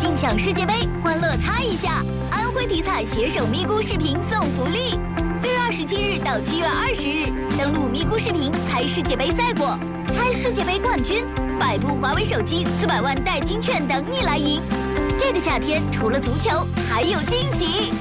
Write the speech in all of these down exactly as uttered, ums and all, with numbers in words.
尽享世界杯，欢乐猜一下。安徽体彩携手咪咕视频送福利，六月二十七日到七月二十日，登录咪咕视频猜世界杯赛果，猜世界杯冠军，百部华为手机、四百万代金券等你来赢。这个夏天除了足球，还有惊喜。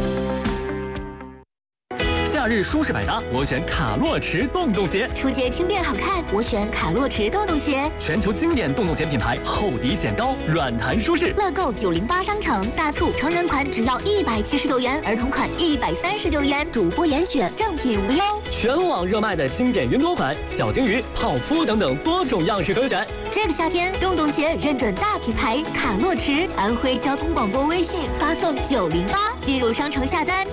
夏日舒适百搭，我选卡洛驰洞洞鞋； 出街轻便好看，我选卡洛驰洞洞鞋。 全球经典洞洞鞋品牌，厚底显高，软弹舒适。 乐购九零八商城大促，成人款只要一百七十九元，儿童款一百三十九元，主播严选，正品无忧。 全网热卖的经典云朵款、小金鱼、泡芙等等多种样式可选。 这个夏天，洞洞鞋认准大品牌卡洛驰，安徽交通广播微信发送九零八进入商城下单。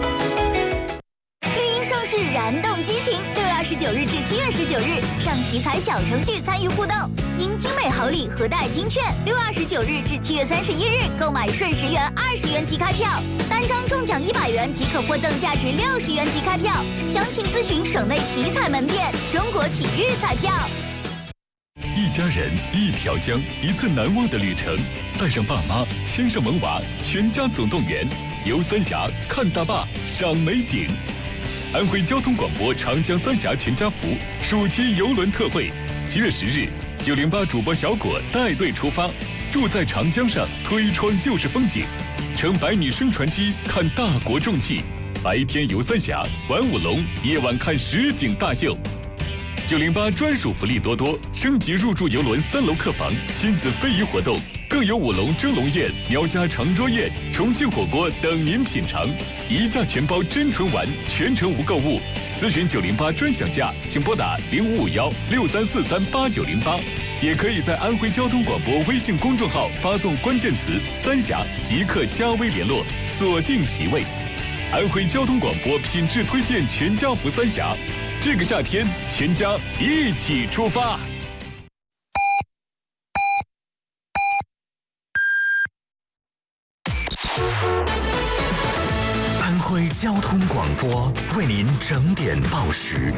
盛世燃动激情，六月二十九日至七月十九日，上体彩小程序参与互动，赢精美好礼和带金券。六月二十九日至七月三十一日，购买顺十元、二十元即开票，单张中奖一百元即可获赠价值六十元即开票。详情咨询省内体彩门店。中国体育彩票。 一家人，一条江，一次难忘的旅程。带上爸妈，牵上萌娃，全家总动员，游三峡，看大坝，赏美景。 安徽交通广播长江三峡全家福暑期游轮特惠，七月十日，九零八主播小果带队出发，住在长江上，推窗就是风景，乘百米升船机看大国重器，白天游三峡，玩舞龙，夜晚看实景大秀。九零八专属福利多多，升级入住游轮三楼客房，亲子非遗活动。 更有舞龙、蒸龙宴、苗家长桌宴、重庆火锅等您品尝，一价全包真纯丸，全程无购物。咨询九零八专享价，请拨打零五五幺六三四三八九零八，也可以在安徽交通广播微信公众号发送关键词“三峡”即刻加微联络，锁定席位。安徽交通广播品质推荐全家福三峡，这个夏天全家一起出发。 安徽交通广播为您整点报时。